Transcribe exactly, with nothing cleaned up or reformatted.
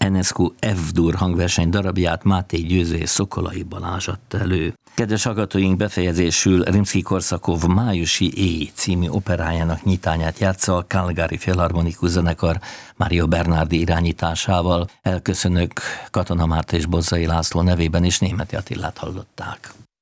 Enescu F-dur hangverseny darabját Máté Győző és Szokolai Balázs adta elő. Kedves hallgatóink, befejezésül Rimszkij-Korsakov Májusi éj című operájának nyitányát játsza a Calgary Filharmonikus Zenekar Mario Bernardi irányításával. Elköszönök Katona Márta és Bozzai László nevében, és Németi Attilát hallották.